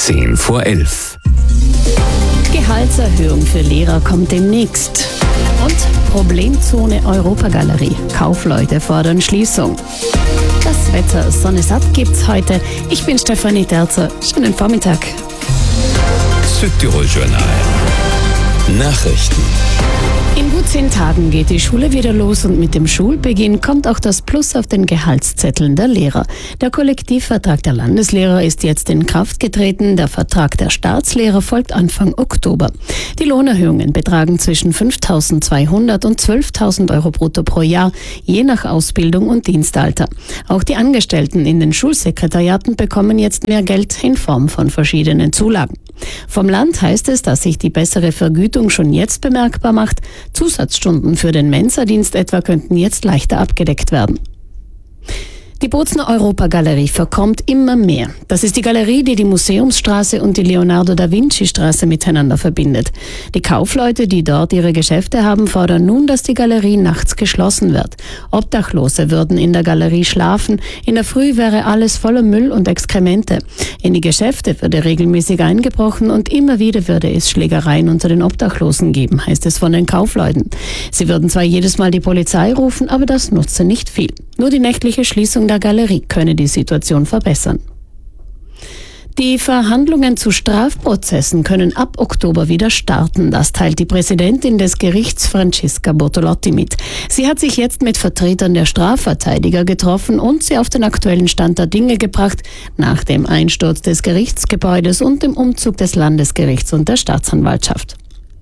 11:10. Gehaltserhöhung für Lehrer kommt demnächst. Und Problemzone Europagalerie. Kaufleute fordern Schließung. Das Wetter Sonne satt gibt's heute. Ich bin Stefanie Terzer. Schönen Vormittag. Südtirol Journal. Nachrichten. In gut 10 Tagen geht die Schule wieder los und mit dem Schulbeginn kommt auch das Plus auf den Gehaltszetteln der Lehrer. Der Kollektivvertrag der Landeslehrer ist jetzt in Kraft getreten. Der Vertrag der Staatslehrer folgt Anfang Oktober. Die Lohnerhöhungen betragen zwischen 5.200 und 12.000 Euro brutto pro Jahr, je nach Ausbildung und Dienstalter. Auch die Angestellten in den Schulsekretariaten bekommen jetzt mehr Geld in Form von verschiedenen Zulagen. Vom Land heißt es, dass sich die bessere Vergütung schon jetzt bemerkbar macht. Zusatzstunden für den Mensa-Dienst etwa könnten jetzt leichter abgedeckt werden. Die Bozner Europagalerie verkommt immer mehr. Das ist die Galerie, die die Museumsstraße und die Leonardo-da-Vinci-Straße miteinander verbindet. Die Kaufleute, die dort ihre Geschäfte haben, fordern nun, dass die Galerie nachts geschlossen wird. Obdachlose würden in der Galerie schlafen. In der Früh wäre alles voller Müll und Exkremente. In die Geschäfte würde regelmäßig eingebrochen und immer wieder würde es Schlägereien unter den Obdachlosen geben, heißt es von den Kaufleuten. Sie würden zwar jedes Mal die Polizei rufen, aber das nutze nicht viel. Nur die nächtliche Schließung der Galerie könne die Situation verbessern. Die Verhandlungen zu Strafprozessen können ab Oktober wieder starten. Das teilt die Präsidentin des Gerichts Franziska Bortolotti mit. Sie hat sich jetzt mit Vertretern der Strafverteidiger getroffen und sie auf den aktuellen Stand der Dinge gebracht, nach dem Einsturz des Gerichtsgebäudes und dem Umzug des Landesgerichts und der Staatsanwaltschaft.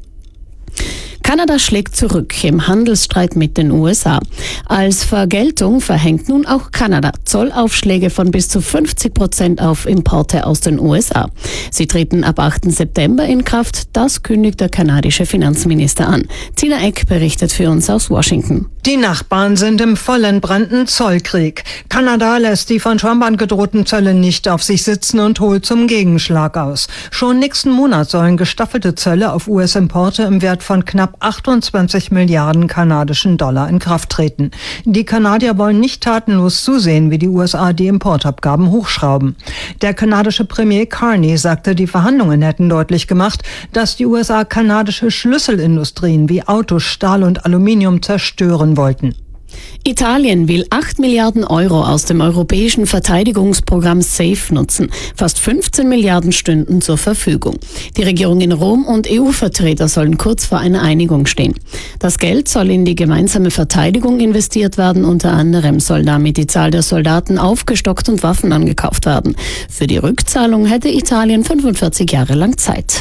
Kanada schlägt zurück im Handelsstreit mit den USA. Als Vergeltung verhängt nun auch Kanada Zollaufschläge von bis zu 50% auf Importe aus den USA. Sie treten ab 8. September in Kraft. Das kündigt der kanadische Finanzminister an. Tina Eck berichtet für uns aus Washington. Die Nachbarn sind im vollen brandenden Zollkrieg. Kanada lässt die von Trump angedrohten Zölle nicht auf sich sitzen und holt zum Gegenschlag aus. Schon nächsten Monat sollen gestaffelte Zölle auf US-Importe im Wert von knapp 28 Milliarden kanadischen Dollar in Kraft treten. Die Kanadier wollen nicht tatenlos zusehen, wie die USA die Importabgaben hochschrauben. Der kanadische Premier Carney sagte, die Verhandlungen hätten deutlich gemacht, dass die USA kanadische Schlüsselindustrien wie Autos, Stahl und Aluminium zerstören wollten. Italien will 8 Milliarden Euro aus dem europäischen Verteidigungsprogramm SAFE nutzen. Fast 15 Milliarden stünden zur Verfügung. Die Regierung in Rom und EU-Vertreter sollen kurz vor einer Einigung stehen. Das Geld soll in die gemeinsame Verteidigung investiert werden. Unter anderem soll damit die Zahl der Soldaten aufgestockt und Waffen angekauft werden. Für die Rückzahlung hätte Italien 45 Jahre lang Zeit.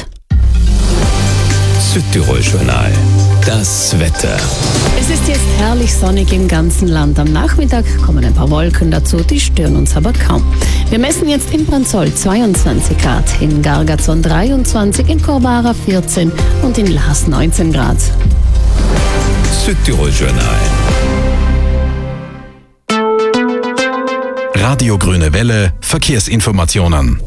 Südtirol Journal. Das Wetter. Es ist jetzt herrlich sonnig im ganzen Land. Am Nachmittag kommen ein paar Wolken dazu, die stören uns aber kaum. Wir messen jetzt in Branzoll 22 Grad, in Gargazon 23, in Korbara 14 und in Laas 19 Grad. Südtirol Journal. Radio Grüne Welle, Verkehrsinformationen.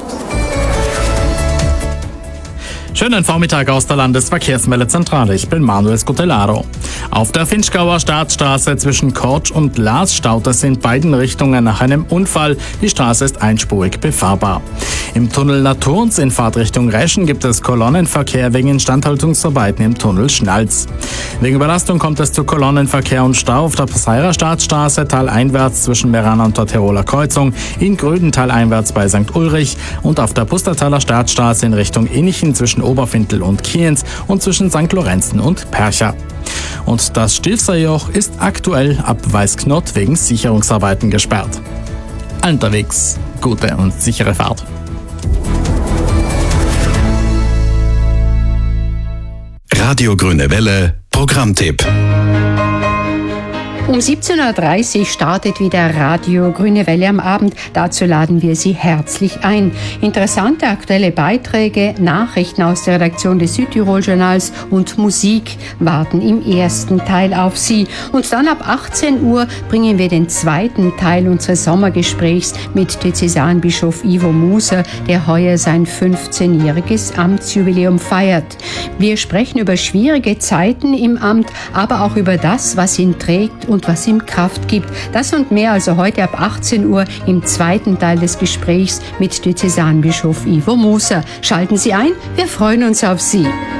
Schönen Vormittag aus der Landesverkehrsmeldezentrale. Ich bin Manuel Scutellaro. Auf der Finchgauer Staatsstraße zwischen Kortsch und Laas staut es in beiden Richtungen nach einem Unfall. Die Straße ist einspurig befahrbar. Im Tunnel Naturns in Fahrtrichtung Reschen gibt es Kolonnenverkehr wegen Instandhaltungsarbeiten im Tunnel Schnalz. Wegen Überlastung kommt es zu Kolonnenverkehr und Stau auf der Passairer Staatsstraße taleinwärts zwischen Meran und der Tiroler Kreuzung, in Gröden taleinwärts bei St. Ulrich und auf der Pustertaler Staatsstraße in Richtung Innichen zwischen Oberfintel und Kienz und zwischen St. Lorenzen und Percha. Und das Stilfserjoch ist aktuell ab Weißknott wegen Sicherungsarbeiten gesperrt. Unterwegs gute und sichere Fahrt. Radio Grüne Welle, Programmtipp. Um 17.30 Uhr startet wieder Radio Grüne Welle am Abend. Dazu laden wir Sie herzlich ein. Interessante aktuelle Beiträge, Nachrichten aus der Redaktion des Südtirol-Journals und Musik warten im ersten Teil auf Sie. Und dann ab 18 Uhr bringen wir den zweiten Teil unseres Sommergesprächs mit Diözesanbischof Ivo Muser, der heuer sein 15-jähriges Amtsjubiläum feiert. Wir sprechen über schwierige Zeiten im Amt, aber auch über das, was ihn trägt und was ihm Kraft gibt. Das und mehr also heute ab 18 Uhr im zweiten Teil des Gesprächs mit Diözesanbischof Ivo Moser. Schalten Sie ein, wir freuen uns auf Sie.